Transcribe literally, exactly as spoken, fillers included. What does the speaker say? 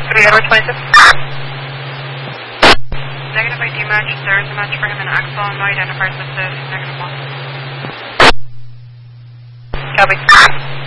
three Edward twenty-six. Negative I D match. There is a match for him in Axel. No identifiers listed. Negative one. Copy.